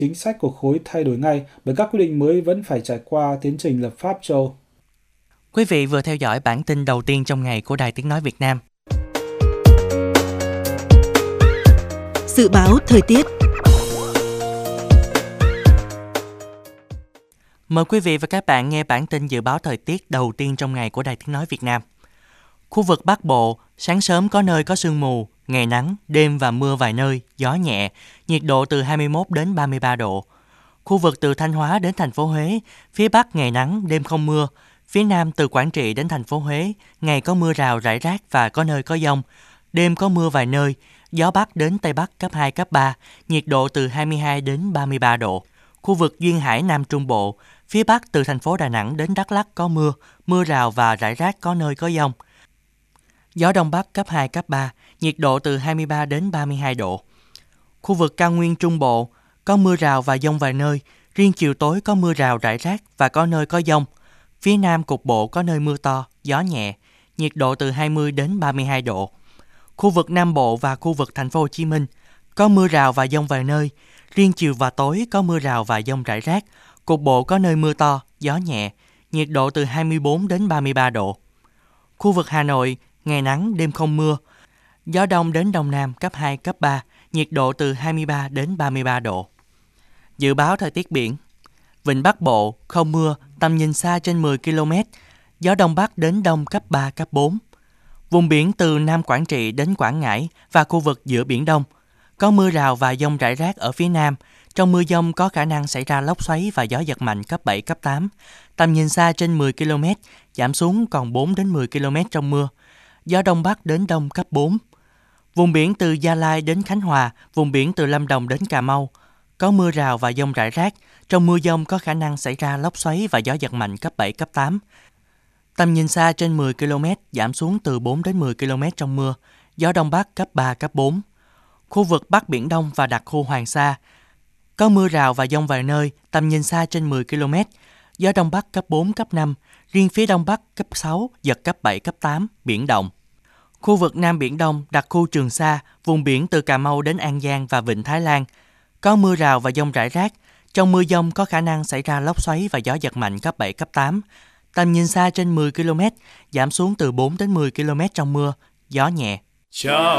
chính sách của khối thay đổi ngay bởi các quy định mới vẫn phải trải qua tiến trình lập pháp châu Âu. Quý vị vừa theo dõi bản tin đầu tiên trong ngày của Đài Tiếng Nói Việt Nam. Dự báo thời tiết. Mời quý vị và các bạn nghe bản tin dự báo thời tiết đầu tiên trong ngày của Đài Tiếng Nói Việt Nam. Khu vực Bắc Bộ, sáng sớm có nơi có sương mù, ngày nắng, đêm và mưa vài nơi, gió nhẹ, nhiệt độ từ 21 đến 33 độ. Khu vực từ Thanh Hóa đến thành phố Huế, phía Bắc ngày nắng, đêm không mưa. Phía Nam từ Quảng Trị đến thành phố Huế, ngày có mưa rào rải rác và có nơi có dông. Đêm có mưa vài nơi, gió Bắc đến Tây Bắc cấp 2, cấp 3, nhiệt độ từ 22 đến 33 độ. Khu vực duyên hải Nam Trung Bộ, phía Bắc từ thành phố Đà Nẵng đến Đắk Lắk có mưa, mưa rào và rải rác có nơi có dông. Gió Đông Bắc cấp 2, cấp 3, nhiệt độ từ 23 đến 32 độ. Khu vực cao nguyên Trung Bộ, có mưa rào và dông vài nơi, riêng chiều tối có mưa rào rải rác và có nơi có dông. Phía Nam cục bộ có nơi mưa to, gió nhẹ, nhiệt độ từ 20 đến 32 độ. Khu vực Nam Bộ và khu vực thành phố Hồ Chí Minh, có mưa rào và dông vài nơi, riêng chiều và tối có mưa rào và dông rải rác, cục bộ có nơi mưa to, gió nhẹ, nhiệt độ từ 24 đến 33 độ. Khu vực Hà Nội, ngày nắng, đêm không mưa, gió đông đến đông nam cấp 2, cấp 3, nhiệt độ từ 23 đến 33 độ. Dự báo thời tiết biển. Vịnh Bắc Bộ, không mưa, tầm nhìn xa trên 10 km, gió đông bắc đến đông cấp 3, cấp 4. Vùng biển từ Nam Quảng Trị đến Quảng Ngãi và khu vực giữa Biển Đông, có mưa rào và dông rải rác ở phía Nam. Trong mưa dông có khả năng xảy ra lốc xoáy và gió giật mạnh cấp 7, cấp 8. Tầm nhìn xa trên 10 km, giảm xuống còn 4 đến 10 km trong mưa. Gió Đông Bắc đến Đông cấp 4. Vùng biển từ Gia Lai đến Khánh Hòa, vùng biển từ Lâm Đồng đến Cà Mau, có mưa rào và dông rải rác. Trong mưa dông có khả năng xảy ra lốc xoáy và gió giật mạnh cấp 7, cấp 8. Tầm nhìn xa trên 10 km, giảm xuống từ 4 đến 10 km trong mưa. Gió Đông Bắc cấp 3, cấp 4. Khu vực Bắc Biển Đông và đặc khu Hoàng Sa, có mưa rào và dông vài nơi, tầm nhìn xa trên 10 km. Gió Đông Bắc cấp 4, cấp 5, riêng phía Đông Bắc cấp 6, giật cấp 7, cấp 8, biển động. Khu vực Nam Biển Đông, đặc khu Trường Sa, vùng biển từ Cà Mau đến An Giang và Vịnh Thái Lan, có mưa rào và dông rải rác. Trong mưa dông có khả năng xảy ra lốc xoáy và gió giật mạnh cấp 7, cấp 8. Tầm nhìn xa trên 10 km, giảm xuống từ 4 đến 10 km trong mưa, gió nhẹ. Chào